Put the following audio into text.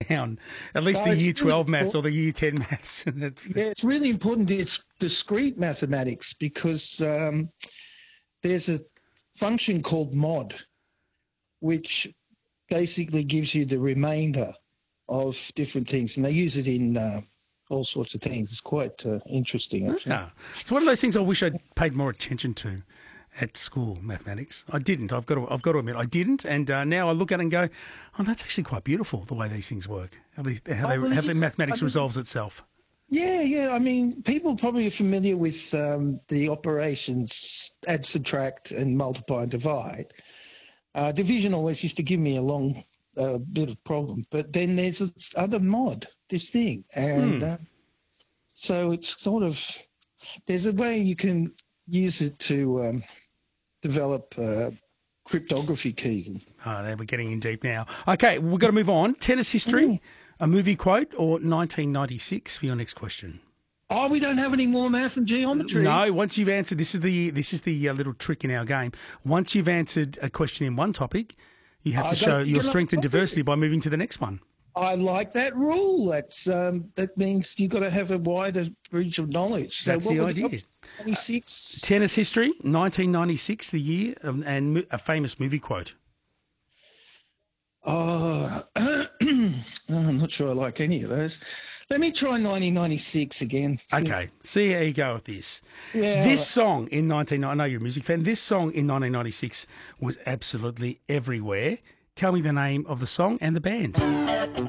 down, at least No, the it's year really 12 maths or important. the year 10 maths. Yeah, it's really important. It's discrete mathematics because there's a function called mod, which basically gives you the remainder of different things, and they use it in all sorts of things. It's quite interesting, actually. Yeah. It's one of those things I wish I'd paid more attention to at school, mathematics. I didn't. I've got to admit, I didn't. And now I look at it and go, oh, that's actually quite beautiful, the way these things work, how the mathematics resolves itself. Yeah, yeah. I mean, people probably are familiar with the operations add, subtract, and multiply and divide. Division always used to give me a long bit of problem, but then there's this other mod, this thing, and so it's sort of there's a way you can use it to develop cryptography keys. Oh, there we're getting in deep now. Okay, we've got to move on. Tennis history, a movie quote, or 1996 for your next question. Oh, we don't have any more math and geometry. No, once you've answered, this is the little trick in our game. Once you've answered a question in one topic, you have to show your strength and diversity by moving to the next one. I like that rule. That means you've got to have a wider bridge of knowledge. So That's the idea. 26. Tennis history, 1996, the year, and a famous movie quote. Oh, I'm not sure I like any of those. Let me try 1996 again. Okay, see how you go with this. Yeah, This song in I know you're a music fan. This song in 1996 was absolutely everywhere. Tell me the name of the song and the band.